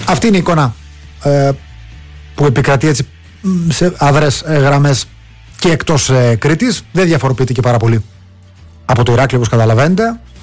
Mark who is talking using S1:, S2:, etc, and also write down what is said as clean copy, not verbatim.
S1: Αυτή είναι η εικόνα που επικρατεί έτσι σε αδρές γραμμές και εκτός Κρήτης. Δεν διαφοροποιείται και πάρα πολύ από το Ηράκλειο, όπως καταλαβαίνετε.